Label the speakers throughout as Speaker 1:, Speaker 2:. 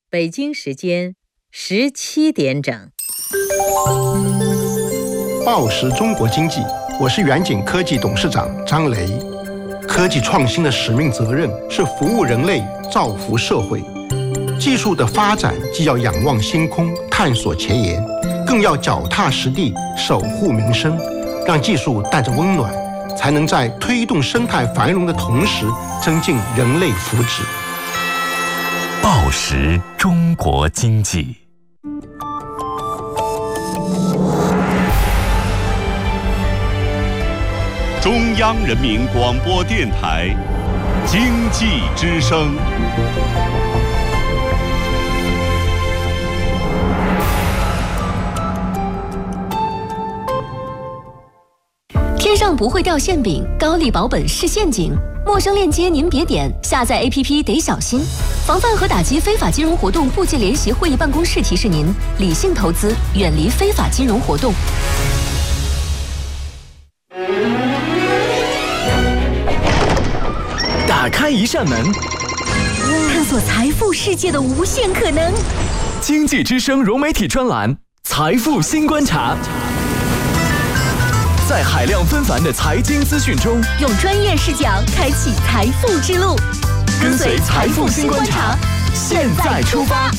Speaker 1: 北京时间17点整。
Speaker 2: 报时中国经济，我是远景科技董事长张雷。科技创新的使命责任是服务人类，造福社会。技术的发展既要仰望星空，探索前沿，更要脚踏实地，守护民生，让技术带着温暖，才能在推动生态繁荣的同时，增进人类福祉。
Speaker 3: 报时中国经济。中央人民广播电台经济之声。
Speaker 4: 天上不会掉馅饼，高利保本是陷阱。陌生链接您别点，下载 APP 得小心。防范和打击非法金融活动部际联席会议办公室提示您：理性投资，远离非法金融活动。
Speaker 5: 打开一扇门，
Speaker 4: 探索财富世界的无限可能。
Speaker 5: 经济之声融媒体专栏《财富新观察》。在海量纷繁的财经资讯中，
Speaker 4: 用专业视角开启财富之路，
Speaker 5: 跟随财富新观察，现在出发。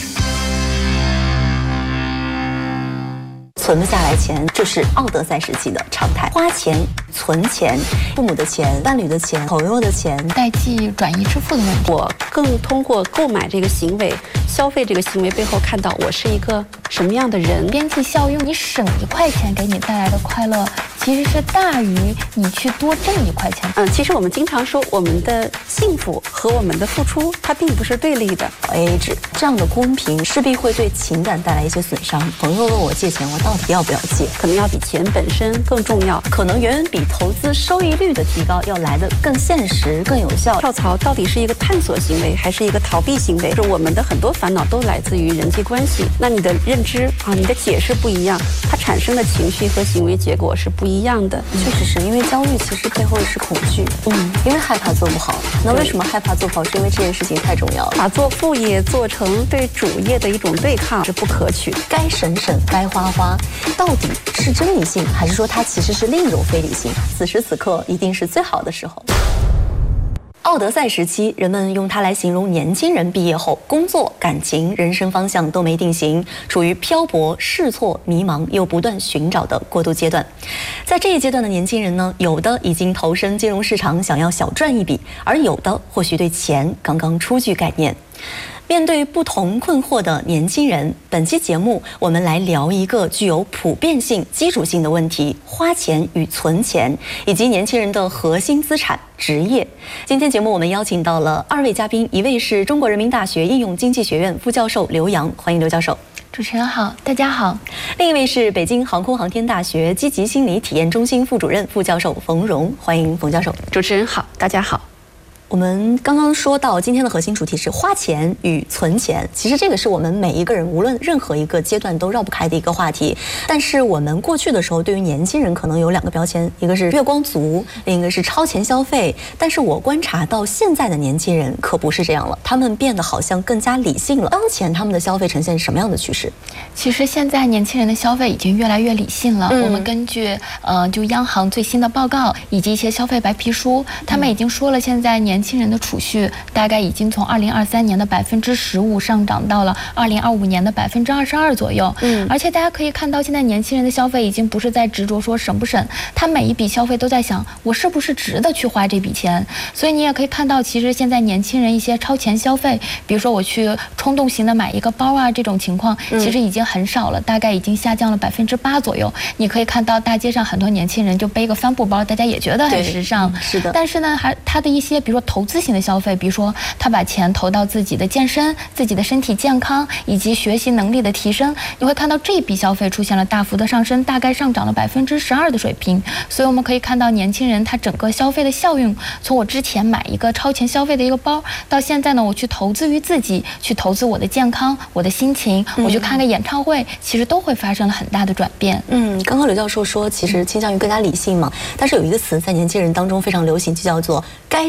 Speaker 6: 存不下来钱就是奥德赛时期的常态，花钱、存钱，父母的钱、伴侣的钱、朋友的钱，
Speaker 7: 代际转移支付的问题。
Speaker 8: 我更通过购买这个行为、消费这个行为背后，看到我是一个什么样的人。
Speaker 7: 边际效用，你省1块钱给你带来的快乐，其实是大于你去多挣1块钱。
Speaker 8: 其实我们经常说，我们的幸福和我们的付出，它并不是对立的。
Speaker 6: AA 制这样的公平，势必会对情感带来一些损伤。朋友问我借钱，我到底要不要借？
Speaker 8: 可能要比钱本身更重要，
Speaker 6: 可能远远比投资收益率的提高要来得更现实、更有效。
Speaker 8: 跳槽到底是一个探索行为，还是一个逃避行为？就是我们的很多烦恼都来自于人际关系。那你的认知你的解释不一样，它产生的情绪和行为结果是不一样的。
Speaker 6: 确实是因为焦虑，其实背后是恐惧。因为害怕做不好。那为什么害怕做不好？是因为这件事情太重要了，
Speaker 8: 把做副业做成对主业的一种对抗是不可取。
Speaker 6: 该省省，该花花，到底是真理性，还是说它其实是另一种非理性？此时此刻一定是最好的时候。奥德赛时期，人们用它来形容年轻人毕业后工作、感情、人生方向都没定型，处于漂泊、试错、迷茫又不断寻找的过渡阶段。在这一阶段的年轻人呢，有的已经投身金融市场，想要小赚一笔，而有的或许对钱刚刚初具概念。面对不同困惑的年轻人，本期节目我们来聊一个具有普遍性、基础性的问题：花钱与存钱，以及年轻人的核心资产职业。今天节目我们邀请到了2位嘉宾，一位是中国人民大学应用经济学院副教授刘洋，欢迎刘教授。
Speaker 7: 主持人好，大家好。
Speaker 6: 另一位是北京航空航天大学积极心理体验中心副主任、副教授冯荣，欢迎冯教授。
Speaker 8: 主持人好，大家好。
Speaker 6: 我们刚刚说到今天的核心主题是花钱与存钱，其实这个是我们每一个人无论任何一个阶段都绕不开的一个话题。但是我们过去的时候，对于年轻人可能有2个标签，一个是月光族，另一个是超前消费。但是我观察到现在的年轻人可不是这样了，他们变得好像更加理性了。当前他们的消费呈现什么样的趋势？
Speaker 7: 其实现在年轻人的消费已经越来越理性了。我们根据就央行最新的报告以及一些消费白皮书，他们已经说了，现在年轻人的储蓄大概已经从2023年的15%上涨到了2025年的22%左右。而且大家可以看到，现在年轻人的消费已经不是在执着说省不省，他每一笔消费都在想我是不是值得去花这笔钱。所以你也可以看到，其实现在年轻人一些超前消费，比如说我去冲动型的买一个包啊，这种情况其实已经很少了，大概已经下降了8%左右。你可以看到大街上很多年轻人就背个帆布包，大家也觉得很时尚。
Speaker 6: 是的。
Speaker 7: 但是呢，他的一些比如说投资型的消费，比如说他把钱投到自己的健身、自己的身体健康以及学习能力的提升，你会看到这笔消费出现了大幅的上升，大概上涨了12%的水平。所以我们可以看到，年轻人他整个消费的效应，从我之前买一个超前消费的一个包，到现在呢，我去投资于自己，去投资我的健康、我的心情，我去看个演唱会，其实都会发生了很大的转变。
Speaker 6: 刚刚刘教授说，其实倾向于更加理性嘛，但是有一个词在年轻人当中非常流行，就叫做该省省，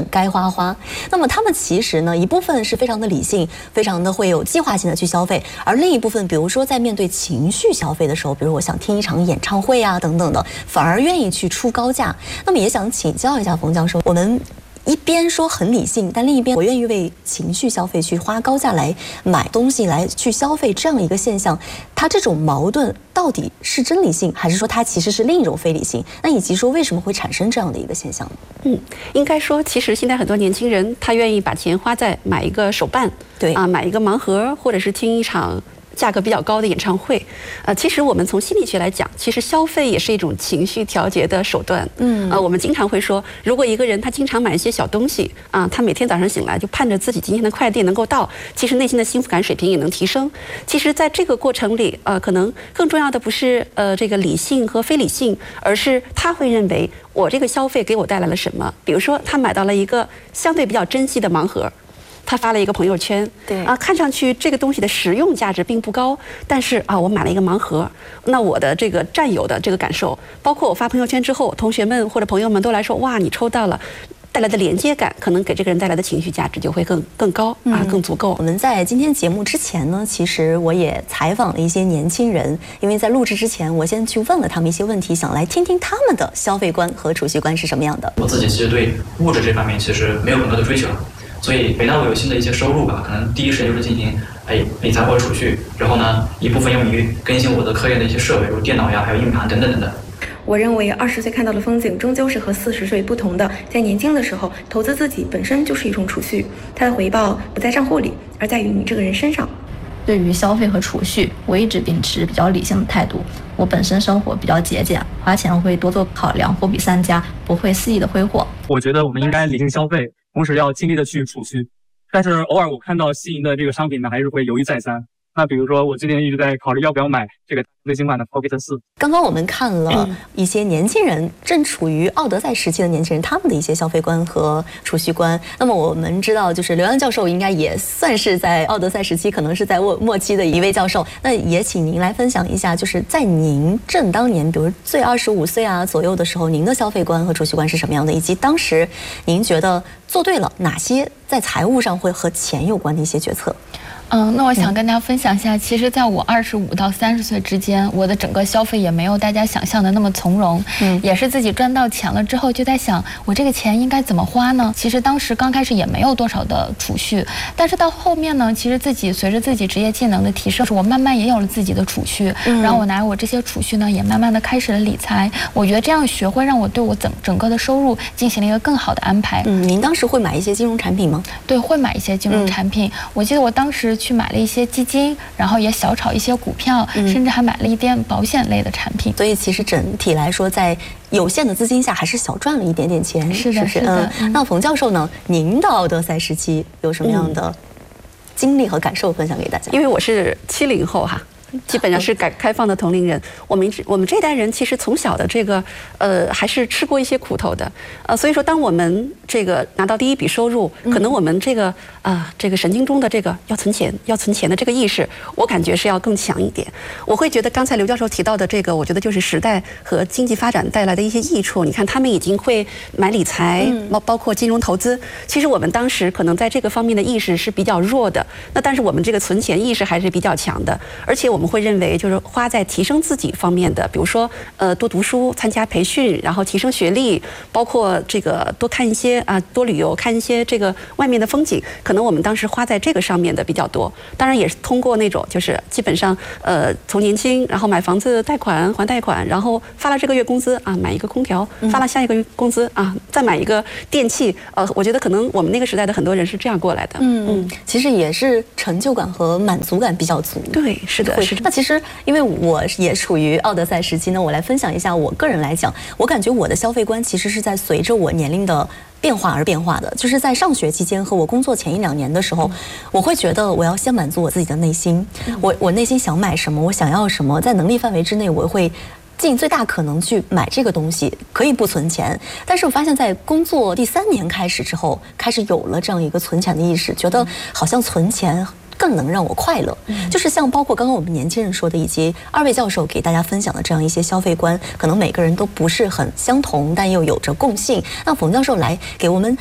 Speaker 6: 该花花。那么他们其实呢，一部分是非常的理性，非常的会有计划性的去消费，而另一部分，比如说在面对情绪消费的时候，比如我想听一场演唱会啊等等的，反而愿意去出高价。那么也想请教一下冯教授，我们一边说很理性，但另一边我愿意为情绪消费去花高价来买东西来去消费这样一个现象，它这种矛盾到底是真理性，还是说它其实是另一种非理性？那以及说为什么会产生这样的一个现象呢？
Speaker 8: 应该说，其实现在很多年轻人他愿意把钱花在买一个手办，
Speaker 6: 对啊，
Speaker 8: 买一个盲盒，或者是听一场价格比较高的演唱会，其实我们从心理学来讲，其实消费也是一种情绪调节的手段。我们经常会说，如果一个人他经常买一些小东西他每天早上醒来就盼着自己今天的快递能够到，其实内心的幸福感水平也能提升。其实，在这个过程里，可能更重要的不是这个理性和非理性，而是他会认为我这个消费给我带来了什么。比如说，他买到了一个相对比较珍惜的盲盒。他发了一个朋友圈，
Speaker 6: 对
Speaker 8: 看上去这个东西的实用价值并不高，但是我买了一个盲盒，那我的这个占有的这个感受，包括我发朋友圈之后，同学们或者朋友们都来说，哇，你抽到了，带来的连接感，可能给这个人带来的情绪价值就会更高更足够。
Speaker 6: 我们在今天节目之前呢，其实我也采访了一些年轻人，因为在录制之前，我先去问了他们一些问题，想来听听他们的消费观和储蓄观是什么样的。
Speaker 9: 我自己其实对物质这方面其实没有很多的追求。所以每当我有新的一些收入吧，可能第一时间就是进行理财或者储蓄，然后呢一部分用于更新我的科研的一些设备，如电脑呀，还有硬盘等等等等。
Speaker 10: 我认为20岁看到的风景终究是和40岁不同的，在年轻的时候投资自己本身就是一种储蓄，它的回报不在账户里，而在于你这个人身上。
Speaker 11: 对于消费和储蓄，我一直秉持比较理性的态度。我本身生活比较节俭，花钱会多做考量，货比三家，不会肆意的挥霍。
Speaker 12: 我觉得我们应该理性消费，同时要尽力的去储蓄。但是偶尔我看到心仪的这个商品呢，还是会犹豫再三。那比如说，我之前一直在考虑要不要买这个最新款的 Pocket 4。
Speaker 6: 刚刚我们看了一些年轻人，正处于奥德赛时期的年轻人，他们的一些消费观和储蓄观。那么我们知道，就是刘洋教授应该也算是在奥德赛时期，可能是在末期的一位教授。那也请您来分享一下，就是在您正当年，比如最25岁左右的时候，您的消费观和储蓄观是什么样的？以及当时您觉得做对了哪些在财务上会和钱有关的一些决策？
Speaker 7: 那我想跟大家分享一下，其实在我25到30岁之间，我的整个消费也没有大家想象的那么从容，也是自己赚到钱了之后就在想，我这个钱应该怎么花呢？其实当时刚开始也没有多少的储蓄，但是到后面呢，其实随着自己职业技能的提升，我慢慢也有了自己的储蓄，然后我拿我这些储蓄呢，也慢慢的开始了理财。我觉得这样学会让我对我整个的收入进行了一个更好的安排。
Speaker 6: 您当时会买一些金融产品吗？
Speaker 7: 对，会买一些金融产品。我记得我当时去买了一些基金，然后也小炒一些股票，甚至还买了一点保险类的产品。
Speaker 6: 所以其实整体来说，在有限的资金下，还是小赚了一点点钱。
Speaker 7: 是的，
Speaker 6: 是的。那冯教授呢？您的奥德赛时期有什么样的经历和感受分享给大家？
Speaker 8: 因为我是70后哈。基本上是改革开放的同龄人，我们这代人其实从小的这个还是吃过一些苦头的，所以说当我们这个拿到第一笔收入，可能我们这个神经中的这个要存钱的这个意识，我感觉是要更强一点。我会觉得刚才刘教授提到的这个，我觉得就是时代和经济发展带来的一些益处。你看他们已经会买理财，包括金融投资。其实我们当时可能在这个方面的意识是比较弱的，那但是我们这个存钱意识还是比较强的，而且我们会认为就是花在提升自己方面的，比如说多读书、参加培训，然后提升学历，包括这个多看一些多旅游，看一些这个外面的风景，可能我们当时花在这个上面的比较多。当然也是通过那种就是基本上从年轻，然后买房子贷款还贷款，然后发了这个月工资买一个空调，发了下一个月工资再买一个电器。我觉得可能我们那个时代的很多人是这样过来的。
Speaker 6: 其实也是成就感和满足感比较足。
Speaker 8: 对，是的。
Speaker 6: 那其实因为我也处于奥德赛时期呢，我来分享一下我个人来讲，我感觉我的消费观其实是在随着我年龄的变化而变化的。就是在上学期间和我工作前1、2年的时候，我会觉得我要先满足我自己的内心，我内心想买什么，我想要什么，在能力范围之内，我会尽最大可能去买这个东西，可以不存钱。但是我发现在工作第3年开始之后，开始有了这样一个存钱的意识，觉得好像存钱更能让我快乐。就是像包括刚刚我们年轻人说的，以及2位教授给大家分享的这样一些消费观，可能每个人都不是很相同，但又有着共性。那冯教授来给我们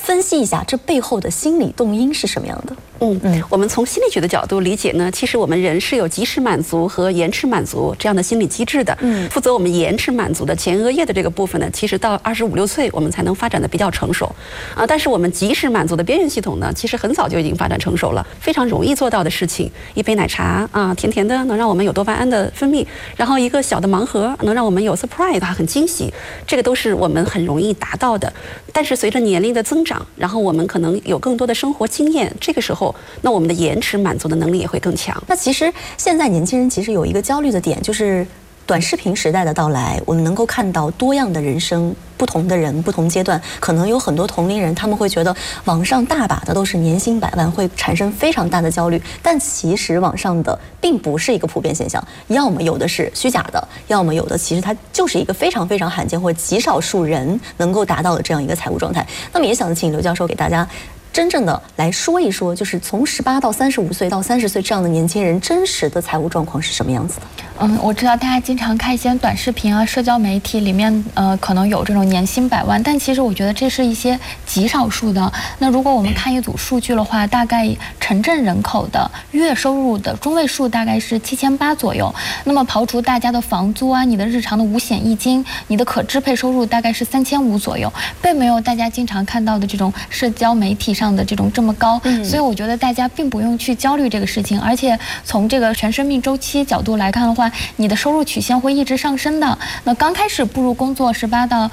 Speaker 6: 分析一下这背后的心理动因是什么样的？
Speaker 8: 我们从心理学的角度理解呢，其实我们人是有及时满足和延迟满足这样的心理机制的。负责我们延迟满足的前额叶的这个部分呢，其实到25、26岁我们才能发展的比较成熟但是我们及时满足的边缘系统呢，其实很早就已经发展成熟了，非常容易做到的事情，一杯奶茶甜甜的能让我们有多巴胺的分泌，然后一个小的盲盒能让我们有 surprise 很惊喜，这个都是我们很容易达到的。但是随着年龄的增长，然后我们可能有更多的生活经验，这个时候那我们的延迟满足的能力也会更强。
Speaker 6: 那其实现在年轻人其实有一个焦虑的点，就是短视频时代的到来，我们能够看到多样的人生，不同的人，不同阶段，可能有很多同龄人，他们会觉得网上大把的都是年薪100万，会产生非常大的焦虑。但其实网上的并不是一个普遍现象，要么有的是虚假的，要么有的其实它就是一个非常非常罕见或者极少数人能够达到的这样一个财务状态。那么也想请刘教授给大家真正的来说一说，就是从18到35岁到30岁这样的年轻人真实的财务状况是什么样子的？
Speaker 7: 我知道大家经常看一些短视频社交媒体里面可能有这种年薪100万，但其实我觉得这是一些极少数的。那如果我们看一组数据的话，大概城镇人口的月收入的中位数大概是7800左右。那么刨除大家的房租你的日常的五险一金，你的可支配收入大概是3500左右，并没有大家经常看到的这种社交媒体上的这种这么高。所以我觉得大家并不用去焦虑这个事情，而且从这个全生命周期角度来看的话，你的收入曲线会一直上升的。那刚开始步入工作18到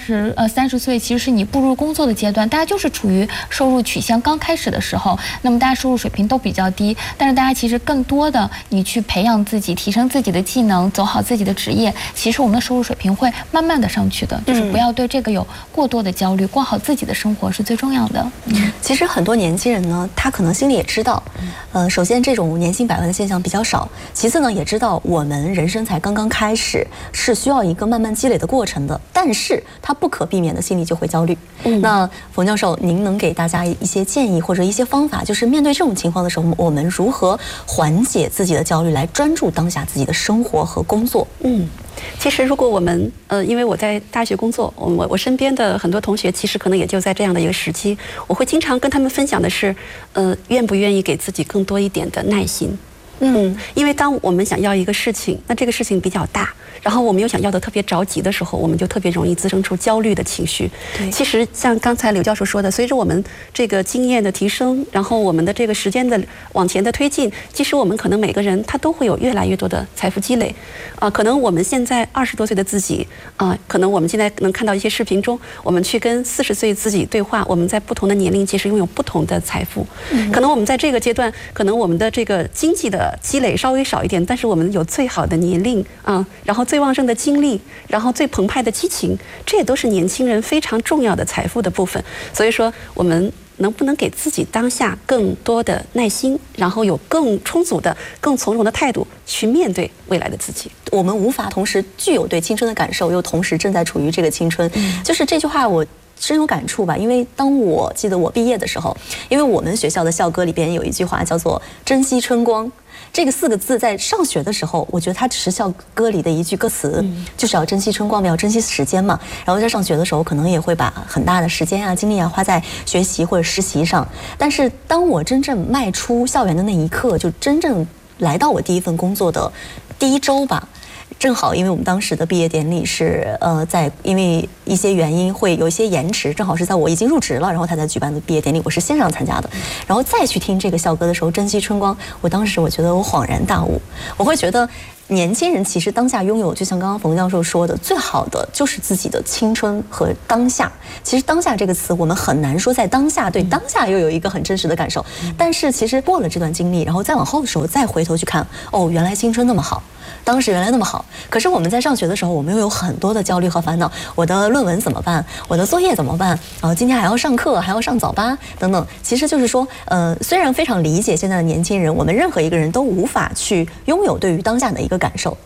Speaker 7: 30岁，其实是你步入工作的阶段，大家就是处于收入曲线刚开始的时候，那么大家收入水平都比较低，但是大家其实更多的你去培养自己，提升自己的技能，走好自己的职业，其实我们的收入水平会慢慢的上去的，就是不要对这个有过多的焦虑，过好自己的生活是最重要的。
Speaker 6: 其实很多年轻人呢，他可能心里也知道，首先这种年薪100万的现象比较少，其次呢也知道我们人生才刚刚开始，是需要一个慢慢积累的过程的，但是他不可避免的心里就会焦虑。那冯教授，您能给大家一些建议或者一些方法，就是面对这种情况的时候，我们如何缓解自己的焦虑，来专注当下自己的生活和工作？
Speaker 8: 其实如果我们因为我在大学工作，我身边的很多同学其实可能也就在这样的一个时期，我会经常跟他们分享的是愿不愿意给自己更多一点的耐心。因为当我们想要一个事情，那这个事情比较大，然后我们又想要的特别着急的时候，我们就特别容易滋生出焦虑的情绪。其实像刚才刘教授说的，随着我们这个经验的提升，然后我们的这个时间的往前的推进，其实我们可能每个人他都会有越来越多的财富积累。可能我们现在20多岁的自己可能我们现在能看到一些视频中，我们去跟40岁自己对话，我们在不同的年龄其实拥有不同的财富。可能我们在这个阶段，可能我们的这个经济的积累稍微少一点，但是我们有最好的年龄然后最旺盛的精力，然后最澎湃的激情，这也都是年轻人非常重要的财富的部分。所以说我们能不能给自己当下更多的耐心，然后有更充足的更从容的态度去面对未来的自己。
Speaker 6: 我们无法同时具有对青春的感受，又同时正在处于这个青春。就是这句话我深有感触吧，因为当我记得我毕业的时候，因为我们学校的校歌里边有一句话叫做珍惜春光，这个4个字在上学的时候，我觉得它只是校歌里的一句歌词，就是要珍惜春光，要珍惜时间嘛。然后在上学的时候，可能也会把很大的时间精力花在学习或者实习上。但是当我真正迈出校园的那一刻，就真正来到我第一份工作的第1周吧。正好因为我们当时的毕业典礼是因为一些原因会有一些延迟，正好是在我已经入职了，然后他才举办的毕业典礼，我是线上参加的。然后再去听这个校歌的时候，珍惜春光，我当时我觉得我恍然大悟，我会觉得年轻人其实当下拥有，就像刚刚冯教授说的，最好的就是自己的青春和当下。其实当下这个词我们很难说在当下对当下又有一个很真实的感受，但是其实过了这段经历，然后再往后的时候再回头去看，原来青春那么好，当时原来那么好。可是我们在上学的时候，我们又有很多的焦虑和烦恼，我的论文怎么办，我的作业怎么办，今天还要上课，还要上早八等等。其实就是说虽然非常理解现在的年轻人，我们任何一个人都无法去拥有对于当下的一个感受，